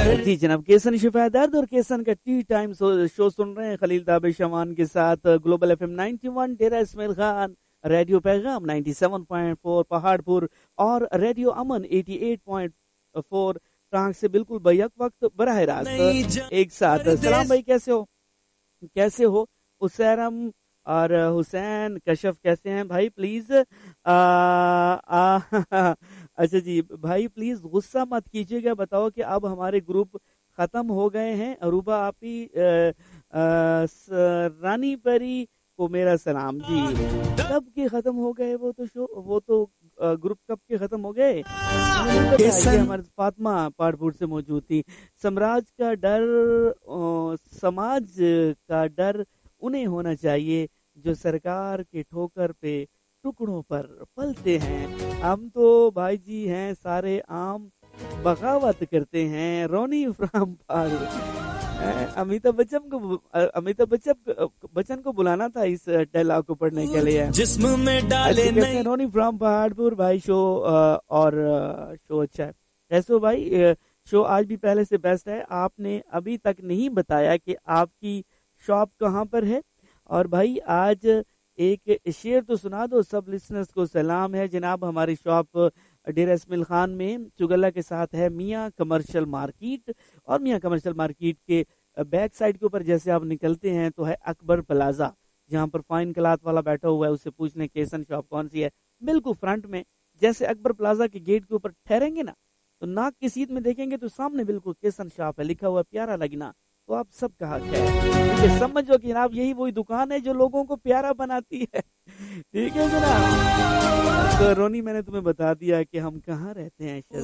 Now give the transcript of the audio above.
जी जनाब, केसन शिफा दर्द और केसन का टी टाइम शो सुन रहे हैं खलील ताबिश शमान के साथ। ग्लोबल एफएम 91, डेरा इस्माइल खान, रेडियो पैगाम 97.4 पहाड़पुर और रेडियो अमन 88.4 ट्रांक से बिल्कुल बैक वक्त बराह रास्त एक साथ। सलाम भाई, कैसे हो उसैरम और हुसैन कशफ, कैसे हैं भाई? प्लीज अच्छा जी भाई, प्लीज गुस्सा मत कीजिएगा। बताओ कि अब हमारे ग्रुप खत्म हो गए हैं। अरूबा आपी रानी परी को मेरा सलाम जी। कब के खत्म हो गए वो तो ग्रुप कब के खत्म हो गए? हमारे फातिमा पहाड़पुर से मौजूद थी। समाज का डर उन्हें होना चाहिए जो सरकार के ठोकर पे टुकड़ों पर पलते हैं। हम तो भाई जी हैं सारे आम, बगावत करते हैं। रोनी फ्राम अमिताभ बच्चन को बुलाना था इस डायलॉग को पढ़ने के लिए। जिस्म में डाले नहीं। रोनी फ्राम पहाड़पुर भाई, शो अच्छा है। ऐसो भाई, शो आज भी पहले से बेस्ट है। आपने अभी तक नहीं बताया कि आपकी शॉप कहाँ पर है। और भाई आज एक शेर तो सुना दो, सब लिसनर्स को सलाम है जनाब। हमारी शॉप डेरा इस्माइल खान में चुगला के साथ है मियाँ कमर्शियल मार्केट, और मियाँ कमर्शियल मार्केट के बैक साइड के ऊपर जैसे आप निकलते हैं तो है अकबर प्लाजा, जहाँ पर फाइन क्लाथ वाला बैठा हुआ है। उससे पूछने केसन शॉप कौन सी है। बिल्कुल फ्रंट में, जैसे अकबर प्लाजा के गेट के ऊपर ठहरेंगे ना, तो नाक की सीध में देखेंगे तो सामने बिल्कुल केसन शॉप है लिखा हुआ, प्यारा लगना। तो आप सब कहा है, समझो कि जनाब यही वही दुकान है जो लोगों को प्यारा बनाती है। ठीक है जनाब। तो रोनी, मैंने तुम्हें बता दिया कि हम कहाँ रहते हैं।